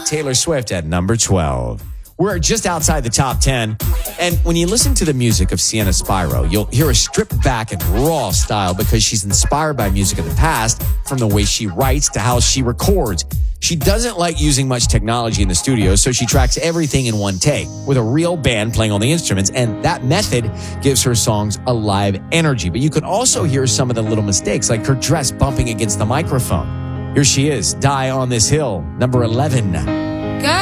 Taylor Swift at number 12. We're just outside the top 10. And when you listen to the music of Sienna Spiro, you'll hear a stripped back and raw style because she's inspired by music of the past, from the way she writes to how she records. She doesn't like using much technology in the studio, so she tracks everything in one take with a real band playing on the instruments. And that method gives her songs a live energy. But you can also hear some of the little mistakes, like her dress bumping against the microphone. Here she is, Die on This Hill, number 11.